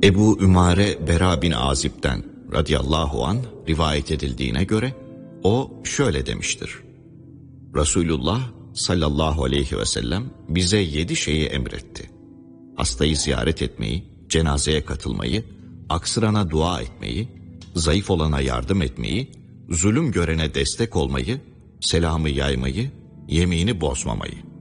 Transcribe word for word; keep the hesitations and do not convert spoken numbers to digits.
Ebu Ümare Bera bin Azib'den radıyallahu an rivayet edildiğine göre o şöyle demiştir. Resulullah sallallahu aleyhi ve sellem bize yedi şeyi emretti. Hastayı ziyaret etmeyi, cenazeye katılmayı, aksırana dua etmeyi, zayıf olana yardım etmeyi, zulüm görene destek olmayı, selamı yaymayı, yemini bozmamayı.